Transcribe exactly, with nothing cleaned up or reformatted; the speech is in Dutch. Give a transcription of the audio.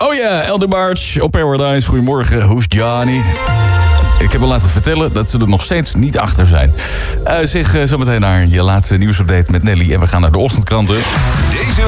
Oh ja, Elder Barge op Paradise. Goedemorgen, hoe is Johnny? Ik heb me laten vertellen dat ze er nog steeds niet achter zijn. Uh, zeg, uh, zometeen naar je laatste nieuwsupdate met Nelly. En we gaan naar de ochtendkranten.